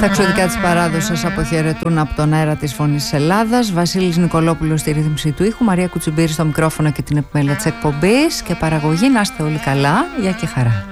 Τα εξωτικά της παράδοσης σας αποχαιρετούν από τον αέρα της Φωνής Ελλάδας. Βασίλης Νικολόπουλος στη ρύθμιση του ήχου, Μαρία Κουτσουμπήρη στο μικρόφωνο και την επιμέλεια της εκπομπής και παραγωγή. Να είστε όλοι καλά, γεια και χαρά.